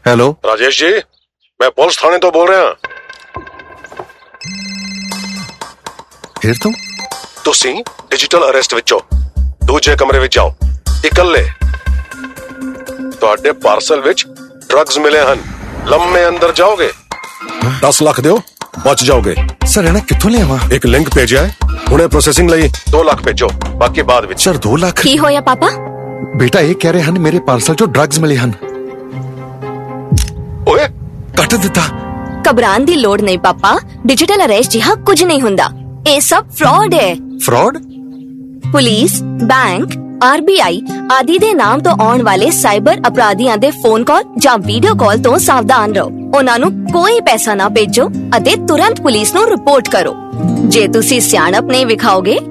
Hello Rajesh ji, मैं police थाने तो बोल रहा। फिर तुसी डिजिटल अरेस्ट विचों दूजे कमरे विच जाओ, इकल्ले। तुहाडे पार्सल विच ड्रग्स मिले हन, लम्मे अंदर जाओगे, 10 लाख दियो, बच जाओगे। सर इन्हें कित्थों ले आवां? एक लिंक भेजा है, हुणे प्रोसेसिंग लई 2 लाख भेजो, बाकी बाद विच। सर 2 लाख की होया पापा? बेटा ये कह रहे हन मेरे पार्सल चो ड्रग्स मिले हन। ओए कट दिता। घबरान दी लोड़ नहीं पापा, डिजिटल अरेस्ट जिहा कुछ नहीं हुंदा। ये सब फ्रॉड है। फ्रॉड? पुलिस, बैंक, आरबीआई आदि दे नाम तो आउण वाले साइबर अपराधियां दे फोन कॉल ਜਾਂ ਵੀਡੀਓ ਕਾਲ ਤੋਂ ਸਾਵਧਾਨ ਰਹੋ। ਉਹਨਾਂ ਨੂੰ ਕੋਈ ਪੈਸਾ ਨਾ ਭੇਜੋ ਅਤੇ ਤੁਰੰਤ ਪੁਲਿਸ ਨੂੰ ਰਿਪੋਰਟ ਕਰੋ। ਜੇ ਤੁਸੀਂ ਸਿਆਣਪ ਨਹੀਂ ਵਿਖਾਓਗੇ